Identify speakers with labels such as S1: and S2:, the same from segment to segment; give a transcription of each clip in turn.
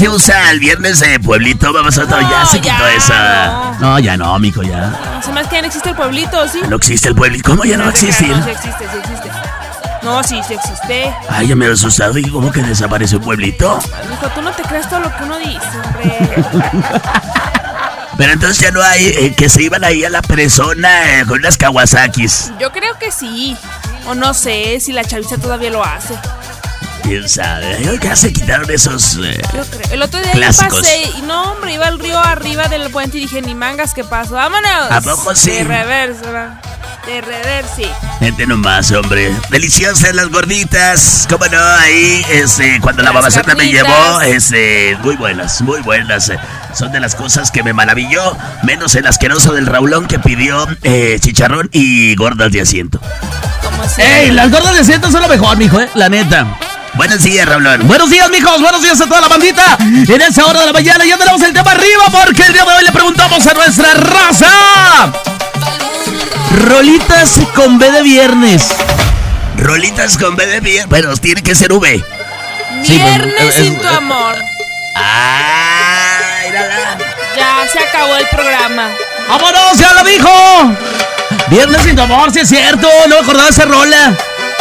S1: se usa el viernes de pueblito, vamos a otro, ya se quitó esa. No, ya no, mijo, ya.
S2: No, se me hace que ya no existe el pueblito, ¿sí?
S1: No existe el pueblito, ¿cómo ya no va a existir?
S2: No, sí existe. No, sí existe.
S1: Ay, ya me he asustado y ¿cómo que desaparece un pueblito?
S2: Mijo, tú no te crees todo lo que uno dice, hombre.
S1: Pero entonces ya no hay, que se iban ahí a la persona con unas Kawasakis.
S2: Yo creo que sí. O no sé si la chaviza todavía lo hace.
S1: ¿Quién sabe? Ya se quitaron esos
S2: Yo creo. El otro día
S1: clásicos.
S2: yo pasé y no, hombre, iba al río arriba del puente y dije, ni mangas, ¿qué pasó? ¡Vámonos!
S1: ¿A poco sí?
S2: De reversa, sí.
S1: Gente nomás, hombre. Deliciosas las gorditas. ¿Cómo no? Ahí, cuando la mamacita me llevó, muy buenas. Son de las cosas que me maravilló. Menos el asqueroso del Raulón que pidió chicharrón y gordas de asiento.
S2: ¿Cómo así?
S3: ¡Ey! Las gordas de asiento son lo mejor, mijo, la neta.
S1: Buenos días, Raulón.
S3: Buenos días, mijos, buenos días a toda la bandita. En esa hora de la mañana ya tenemos el tema arriba porque el día de hoy le preguntamos a nuestra raza. Rolitas con B de viernes.
S1: Rolitas con B de viernes. Bueno, tiene que ser V.
S2: Viernes sin tu amor.
S1: ¡Ay, mírala!
S2: Ya se acabó el programa.
S3: ¡Vámonos, ya lo dijo! Viernes sin tu amor, sí es cierto. No me acordaba de esa rola.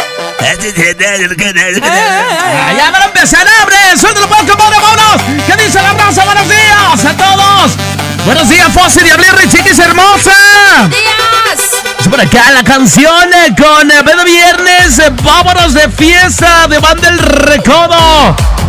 S3: Ya van a empezar, hombre. Suéltalo, compadre, vámonos. ¿Qué dice la raza? Buenos días a todos. Buenos días, Fossi, Diablirri, Chiquis hermosa.
S2: ¡Días!
S3: Es por acá la canción con B de viernes. Vámonos de fiesta de Banda El Recodo.